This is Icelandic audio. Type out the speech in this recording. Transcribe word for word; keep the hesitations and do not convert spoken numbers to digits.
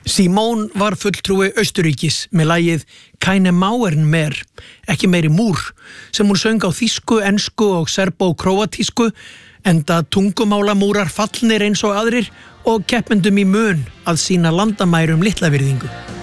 Simone var fulltrúi Austurríkis með lagið Keine Mauern mehr, ekki meiri múr, sem hún söng á þýsku, ensku og serbó-króatísku, enda tungumálamúrar fallnir eins og aðrir og keppendum í mun að sýna landamærum litlavirðingu.